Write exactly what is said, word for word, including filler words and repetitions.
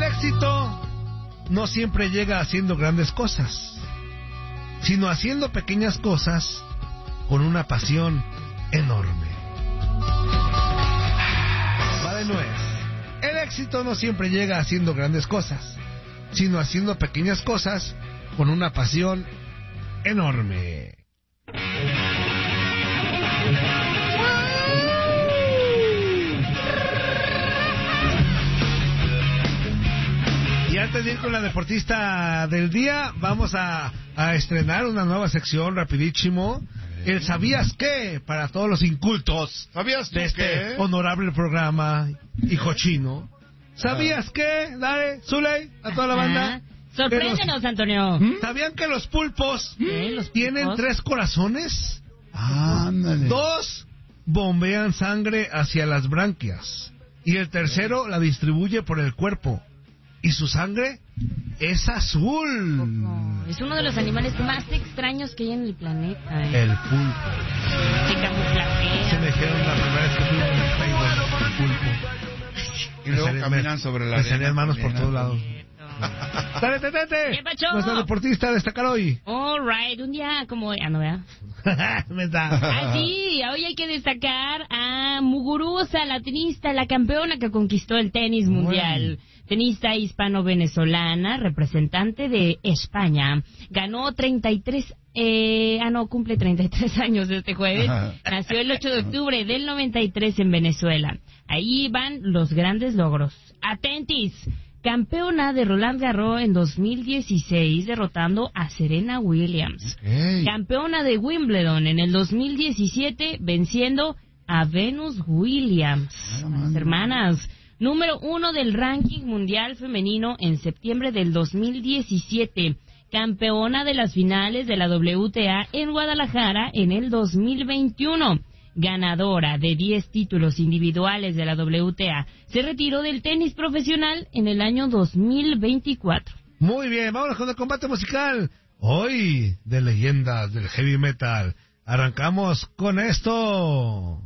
El éxito no siempre llega haciendo grandes cosas, sino haciendo pequeñas cosas con una pasión enorme. Va de nuez. El éxito no siempre llega haciendo grandes cosas, sino haciendo pequeñas cosas con una pasión enorme. Y antes de ir con la deportista del día, vamos a, a estrenar una nueva sección rapidísimo. El ¿sabías qué? Para todos los incultos ¿Sabías tú de este qué? honorable programa, hijo chino. ¿Sabías qué? Dale, Zuley, a toda la banda. Ajá. Sorpréndenos, Antonio. ¿Sabían que los pulpos ¿Eh? ¿Los tienen pulpos? tres corazones? Ándale. Dos bombean sangre hacia las branquias y el tercero la distribuye por el cuerpo. Y su sangre es azul. Poco. Es uno de los animales más extraños que hay en el planeta. ¿eh? El pulpo. Se camuflajea. Se me dijeron la primera vez que fui a un Facebook, el pulpo. Y luego salían- caminan sobre la me salían arena manos por también, todos lados. ¡Dale, tetete! ¿Qué pacho? Nuestra deportista a destacar hoy. All right, un día como... Ah, no, ¿verdad? Me da. Ah, sí, hoy hay que destacar a Muguruza, la tenista, la campeona que conquistó el tenis mundial. Tenista hispano-venezolana, representante de España. Ganó treinta y tres... Eh, ah, no, cumple treinta y tres años este jueves. Nació el ocho de octubre del noventa y tres en Venezuela. Ahí van los grandes logros. Atentis. Campeona de Roland Garros en dos mil dieciséis, derrotando a Serena Williams. Ey. Campeona de Wimbledon en el dos mil diecisiete, venciendo a Venus Williams. Las hermanas. Número uno del ranking mundial femenino en septiembre del dos mil diecisiete. Campeona de las finales de la W T A en Guadalajara en el dos mil veintiuno. Ganadora de diez títulos individuales de la W T A. Se retiró del tenis profesional en el año dos mil veinticuatro. Muy bien, vámonos con el combate musical. Hoy, de leyendas del heavy metal. Arrancamos con esto.